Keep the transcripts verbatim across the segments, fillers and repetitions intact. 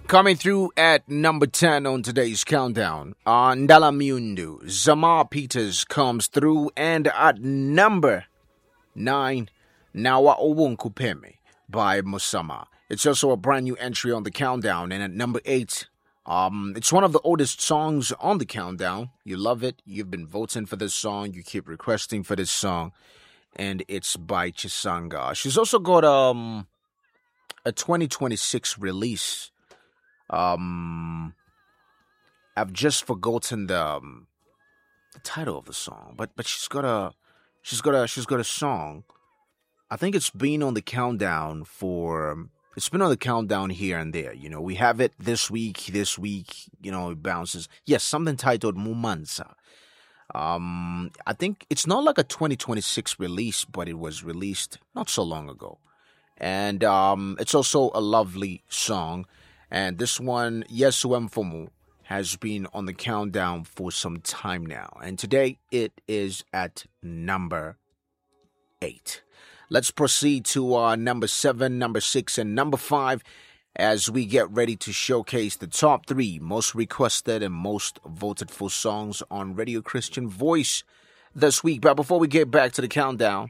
Coming through at number ten on today's countdown, uh, Ndala Mundu, Zamar Peters comes through, and at number nine, Nawa Owunkupeme by Musama. It's also a brand new entry on the countdown, and at number eight, um, it's one of the oldest songs on the countdown. You love it. You've been voting for this song. You keep requesting for this song, and it's by Chisanga. She's also got um a twenty twenty-six release. Um, I've just forgotten the um, the title of the song, but but she's got a she's got a she's got a song. I think it's been on the countdown for um, it's been on the countdown here and there. You know, we have it this week, this week. You know, it bounces. Yes, something titled Mumanza. Um, I think it's not like a twenty twenty-six release, but it was released not so long ago, and um, it's also a lovely song. And this one, Yesu Mfumu, has been on the countdown for some time now. And today it is at number eight. Let's proceed to uh, number seven, number six, and number five as we get ready to showcase the top three most requested and most voted for songs on Radio Christian Voice this week. But before we get back to the countdown,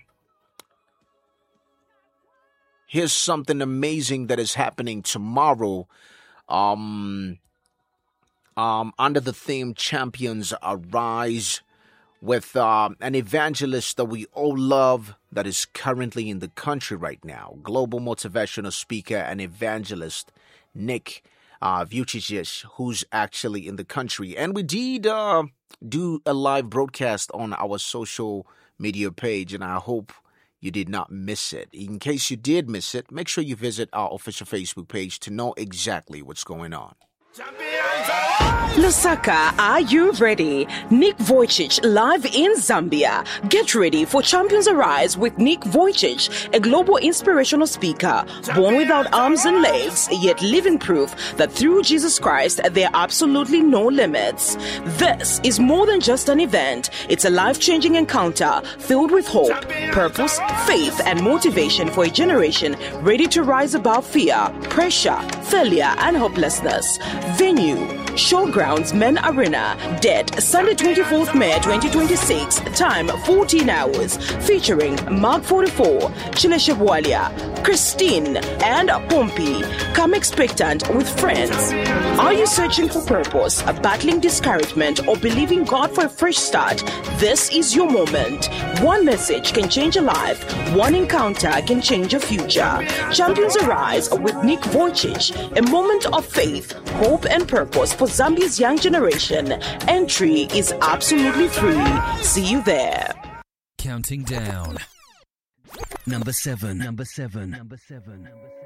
here's something amazing that is happening tomorrow. Um, um, under the theme Champions Arise, with uh, an evangelist that we all love that is currently in the country right now. Global motivational speaker and evangelist Nick uh, Vujicic, who's actually in the country. And we did uh, do a live broadcast on our social media page, and I hope you did not miss it. In case you did miss it, make sure you visit our official Facebook page to know exactly what's going on. Lusaka, are you ready? Nick Vujicic live in Zambia. Get ready for Champions Arise with Nick Vujicic, a global inspirational speaker, born without arms and legs, yet living proof that through Jesus Christ there are absolutely no limits. This is more than just an event. It's a life-changing encounter filled with hope, purpose, faith, and motivation for a generation ready to rise above fear, pressure, failure, and hopelessness. Venue: Showgrounds Men Arena. Date: Sunday twenty-fourth May twenty twenty-six. Time: fourteen hours. Featuring Mark forty-four, Chile Shebwalia, Christine, and Pompey. Come expectant with friends. Are you searching for purpose, battling discouragement, or believing God for a fresh start? This is your moment. One message can change a life. One encounter can change your future. Champions Arise with Nick Vujicic. A moment of faith, hope, and purpose for Zambia's young generation. Entry is absolutely free. See you there. Counting down. Number seven. Number seven. Number seven. Number seven.